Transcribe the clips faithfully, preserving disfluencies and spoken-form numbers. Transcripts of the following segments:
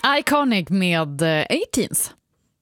Iconic med Eighteens.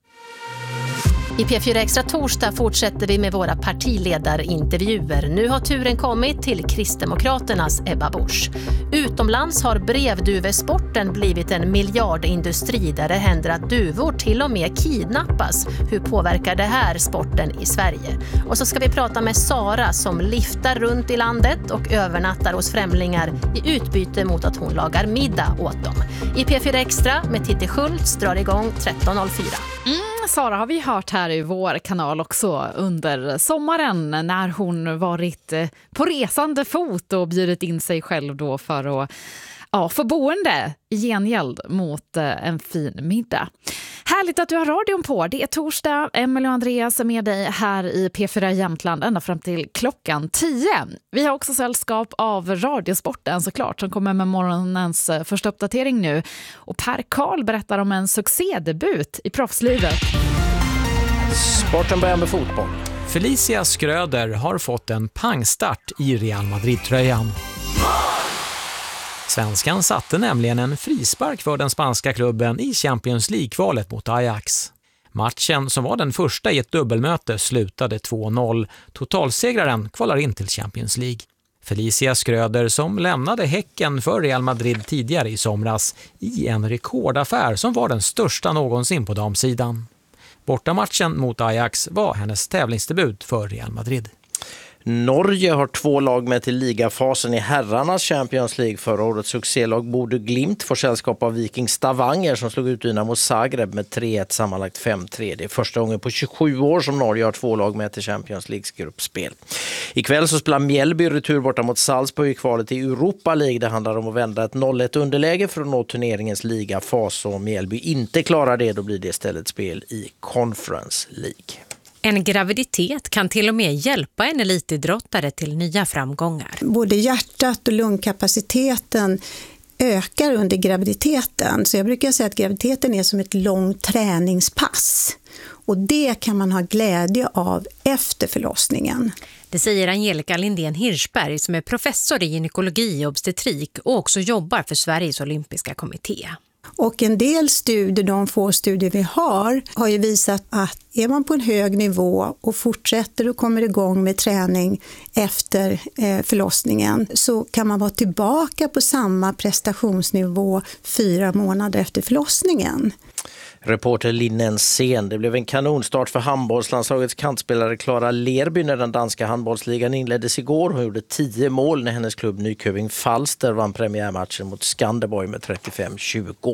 I P fyra Extra torsdag fortsätter vi med våra partiledarintervjuer. Nu har turen kommit till Kristdemokraternas Ebba Busch. Utomlands har brevduvesporten blivit en miljardindustri där det händer att duvor till och med kidnappas. Hur påverkar det här sporten i Sverige? Och så ska vi prata med Sara som liftar runt i landet och övernattar hos främlingar i utbyte mot att hon lagar middag åt dem. I P fyra Extra med Titti Schultz drar igång tretton noll fyra. Mm, Sara har vi hört här i vår kanal också under sommaren när hon varit på resande fot och bjudit in sig själv då för att ja, få boende i gengäld mot en fin middag. Härligt att du har radion på. Det är torsdag. Emelie och Andreas är med dig här i P fyra Jämtland ända fram till klockan tio. Vi har också sällskap av Radiosporten såklart som kommer med morgonens första uppdatering nu. Och Per Karl berättar om en succédebut i proffslivet. Sporten börjar med fotboll. Felicia Skröder har fått en pangstart i Real Madrid-tröjan. Svenskan satte nämligen en frispark för den spanska klubben i Champions League-kvalet mot Ajax. Matchen, som var den första i ett dubbelmöte, slutade två noll. Totalsegraren kvalar in till Champions League. Felicia Skröder, som lämnade Häcken för Real Madrid tidigare i somras i en rekordaffär som var den största någonsin på damsidan. Bortamatchen mot Ajax var hennes tävlingsdebut för Real Madrid. Norge har två lag med till ligafasen i herrarnas Champions League. Förra årets succélag Bodø Glimt får sällskap av Viking Stavanger som slog ut Dynamo Zagreb med tre ett sammanlagt fem tre. Det är första gången på tjugosju år som Norge har två lag med till Champions Leagues gruppspel. Ikväll så spelar Mjällby retur borta mot Salzburg i kvalet i Europa League. Det handlar om att vända ett noll ett underläge för att nå turneringens ligafas. Och om Mjällby inte klarar det, då blir det istället spel i Conference League. En graviditet kan till och med hjälpa en elitidrottare till nya framgångar. Både hjärtat och lungkapaciteten ökar under graviditeten. Så jag brukar säga att graviditeten är som ett långt träningspass. Och det kan man ha glädje av efter förlossningen. Det säger Angelica Lindén Hirschberg som är professor i gynekologi och obstetrik och också jobbar för Sveriges olympiska kommitté. Och en del studier, de få studier vi har, har ju visat att är man på en hög nivå och fortsätter och kommer igång med träning efter förlossningen så kan man vara tillbaka på samma prestationsnivå fyra månader efter förlossningen. Reporter Linnen Sen. Det blev en kanonstart för handbollslandslagets kantspelare Clara Lerby när den danska handbollsligan inleddes igår. Hon gjorde tio mål när hennes klubb Nyköping Falster vann premiärmatchen mot Skanderborg med trettiofem tjugo.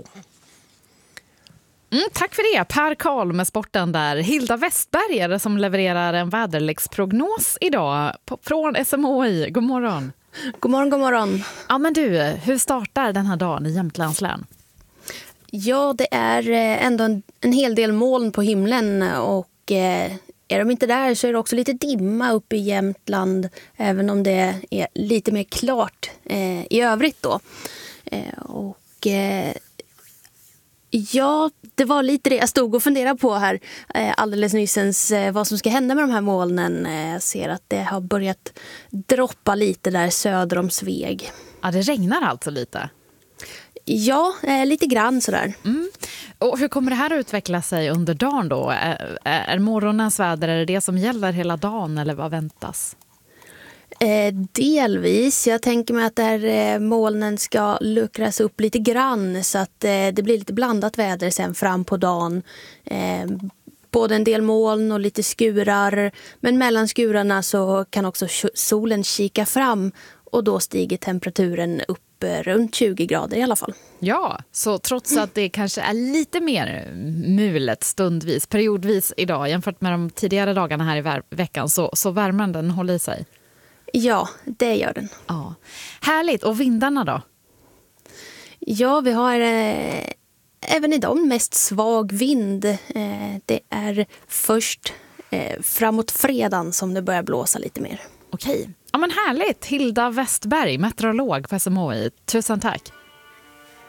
Mm, tack för det, Per Karl med sporten där. Hilda Westberg som levererar en väderleksprognos idag på, från S M H I. God morgon. God morgon, god morgon. Ja, men du, hur startar den här dagen i Jämtlands län? Ja, det är ändå en, en hel del moln på himlen och eh, är de inte där så är det också lite dimma uppe i Jämtland även om det är lite mer klart eh, i övrigt då. Eh, och eh, ja, det var lite det jag stod och funderade på här eh, alldeles nyssens eh, vad som ska hända med de här molnen. Eh, jag ser att det har börjat droppa lite där söder om Sveg. Ja, det regnar alltså lite. Ja, eh, lite grann sådär. Mm. Och hur kommer det här att utveckla sig under dagen då? Är, är morgonens väder är det, det som gäller hela dagen eller vad väntas? Eh, delvis. Jag tänker mig att där eh, molnen ska luckras upp lite grann så att eh, det blir lite blandat väder sen fram på dagen. Eh, både en del moln och lite skurar. Men mellan skurarna så kan också solen kika fram och då stiger temperaturen upp runt tjugo grader i alla fall. Ja, så trots att det kanske är lite mer mulet stundvis, periodvis idag jämfört med de tidigare dagarna här i ver- veckan så, så värmen den håller i sig. Ja, det gör den. Ja. Härligt. Och vindarna då? Ja, vi har eh, även idag mest svag vind. Eh, det är först eh, framåt fredagen som det börjar blåsa lite mer. Okej. Ja, men härligt. Hilda Westberg, meteorolog på S M H I. Tusen tack.